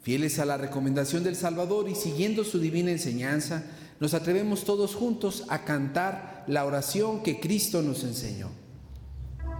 Fieles a la recomendación del Salvador y siguiendo su divina enseñanza, nos atrevemos todos juntos a cantar la oración que Cristo nos enseñó.